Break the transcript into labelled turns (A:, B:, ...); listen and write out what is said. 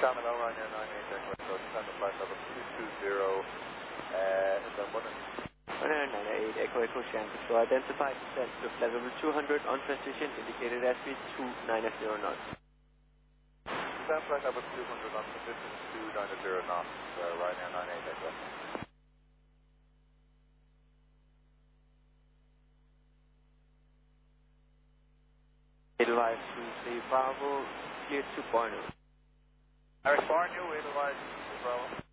A: Channel Ryanair 98 Echo Echo, descend to flight level 220, is that button?
B: Ryanair 98 Echo Echo Shanghai, so identified descent to flight level 200 on transition, indicated airspeed 290 knots.
A: Descend flight level 200 on transition 290 knots, Ryanair 98 Echo Echo.
B: Edelweiss 23 Bravo, cleared to Borneo.
A: Eric Barnew, Edelweiss, Bravo.